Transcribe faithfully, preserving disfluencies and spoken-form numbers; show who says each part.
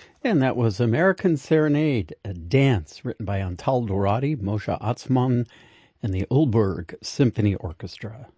Speaker 1: And that was American Serenade, a dance written by Antal Dorati, Moshe Atzmon, and the Oldberg Symphony Orchestra.